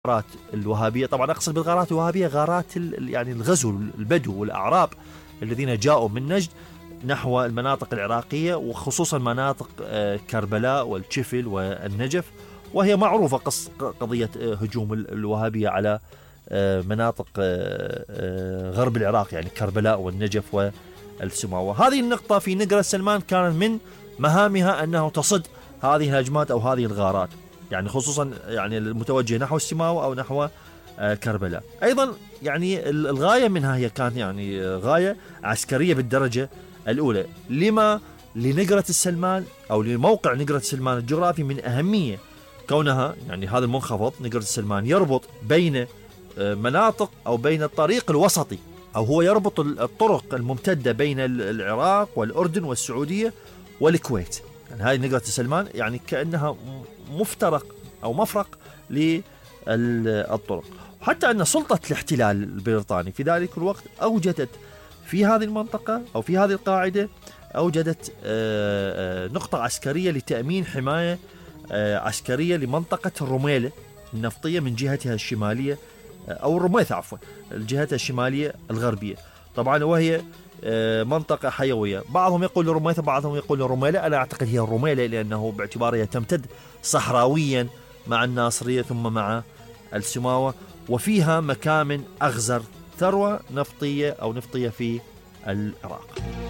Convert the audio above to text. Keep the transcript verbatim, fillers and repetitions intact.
الغارات الوهابية. طبعا أقصد بالغارات الوهابية غارات يعني الغزو البدو والأعراب الذين جاءوا من نجد نحو المناطق العراقية، وخصوصا مناطق كربلاء والشفل والنجف، وهي معروفة قضية هجوم الوهابية على مناطق غرب العراق، يعني كربلاء والنجف والسماوة. هذه النقطة في نقرة سلمان كانت من مهامها أنه تصد هذه الهجمات أو هذه الغارات، يعني خصوصا يعني المتوجه نحو السماوة أو نحو كربلاء. أيضا يعني الغاية منها هي كانت يعني غاية عسكرية بالدرجة الأولى. لما لنقرة السلمان أو لموقع نقرة السلمان الجغرافي من أهمية، كونها يعني هذا المنخفض نقرة السلمان يربط بين مناطق أو بين الطريق الوسطي، أو هو يربط الطرق الممتدة بين العراق والأردن والسعودية والكويت. يعني هذه نقرة السلمان يعني كأنها مفترق أو مفرق للطرق. حتى أن سلطة الاحتلال البريطاني في ذلك الوقت أوجدت في هذه المنطقة أو في هذه القاعدة أوجدت نقطة عسكرية لتأمين حماية عسكرية لمنطقة الرميلة النفطية من جهتها الشمالية، أو الرميثة عفوا الجهة الشمالية الغربية طبعا، وهي منطقة حيوية. بعضهم يقول الرميثة، بعضهم يقول الرميلة. أنا أعتقد هي الرميلة لأنه باعتبارها تمتد صحراويا مع الناصرية ثم مع السماوة، وفيها مكامن أغزر ثروة نفطية أو نفطية في العراق.